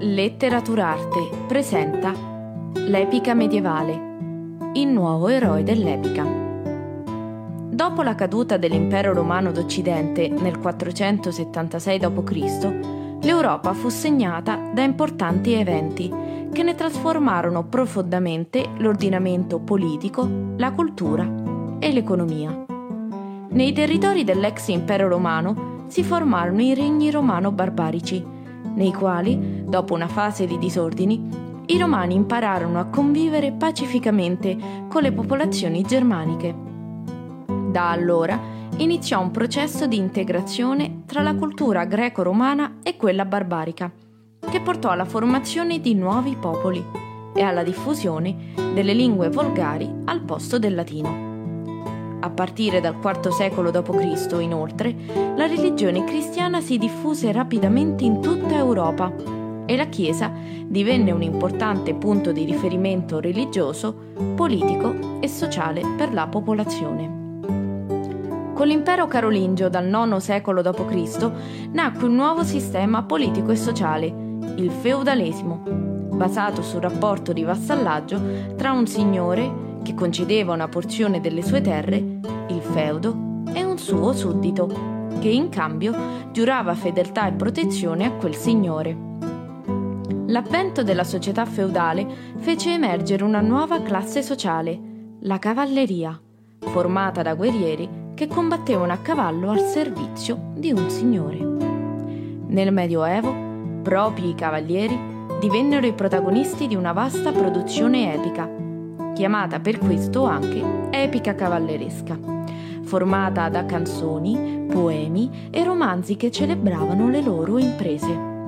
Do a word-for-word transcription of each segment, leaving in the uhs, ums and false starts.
Letteraturarte presenta l'epica medievale, il nuovo eroe dell'epica. Dopo la caduta dell'impero romano d'Occidente nel quattrocentosettantasei dopo Cristo, l'Europa fu segnata da importanti eventi che ne trasformarono profondamente l'ordinamento politico, la cultura e l'economia. Nei territori dell'ex impero romano si formarono i regni romano-barbarici, nei quali, dopo una fase di disordini, i romani impararono a convivere pacificamente con le popolazioni germaniche. Da allora iniziò un processo di integrazione tra la cultura greco-romana e quella barbarica, che portò alla formazione di nuovi popoli e alla diffusione delle lingue volgari al posto del latino. A partire dal quarto secolo dopo Cristo, inoltre, la religione cristiana si diffuse rapidamente in tutta Europa e la Chiesa divenne un importante punto di riferimento religioso, politico e sociale per la popolazione. Con l'impero carolingio dal nono secolo dopo Cristo nacque un nuovo sistema politico e sociale, il feudalesimo, basato sul rapporto di vassallaggio tra un signore che concedeva una porzione delle sue terre, il feudo, e un suo suddito, che in cambio giurava fedeltà e protezione a quel signore. L'avvento della società feudale fece emergere una nuova classe sociale, la cavalleria, formata da guerrieri che combattevano a cavallo al servizio di un signore. Nel Medioevo, proprio i cavalieri divennero i protagonisti di una vasta produzione epica, chiamata per questo anche epica cavalleresca, formata da canzoni, poemi e romanzi che celebravano le loro imprese.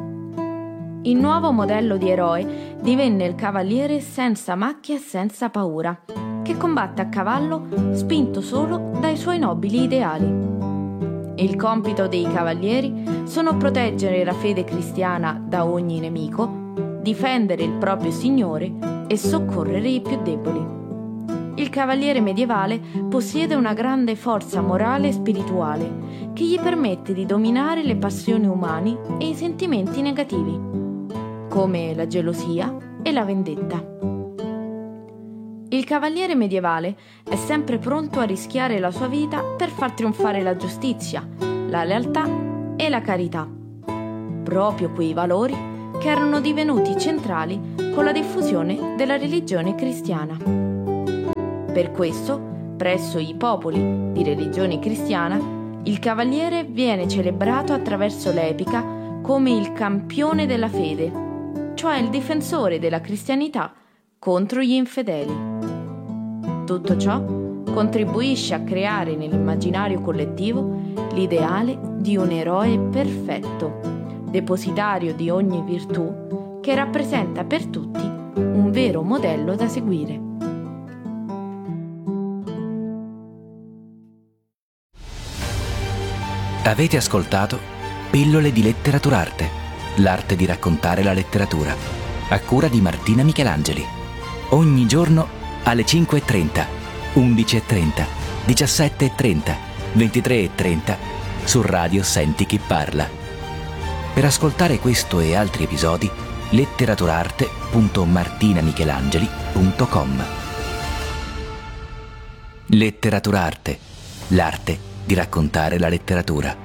Il nuovo modello di eroe divenne il cavaliere senza macchia e senza paura, che combatte a cavallo spinto solo dai suoi nobili ideali. Il compito dei cavalieri sono proteggere la fede cristiana da ogni nemico, difendere il proprio signore e soccorrere i più deboli. Il cavaliere medievale possiede una grande forza morale e spirituale che gli permette di dominare le passioni umane e i sentimenti negativi, come la gelosia e la vendetta. Il cavaliere medievale è sempre pronto a rischiare la sua vita per far trionfare la giustizia, la lealtà e la carità, proprio quei valori che erano divenuti centrali con la diffusione della religione cristiana. Per questo, presso i popoli di religione cristiana, il cavaliere viene celebrato attraverso l'epica come il campione della fede, cioè il difensore della cristianità contro gli infedeli. Tutto ciò contribuisce a creare nell'immaginario collettivo l'ideale di un eroe perfetto, depositario di ogni virtù, che rappresenta per tutti un vero modello da seguire. Avete ascoltato Pillole di Letteraturarte, l'arte di raccontare la letteratura, a cura di Martina Michelangeli. Ogni giorno alle cinque e trenta, undici e trenta, diciassette e trenta, ventitré e trenta su Radio Senti Chi Parla. Per ascoltare questo e altri episodi, letteraturarte punto martinamichelangeli punto com. Letteraturarte, l'arte di raccontare la letteratura.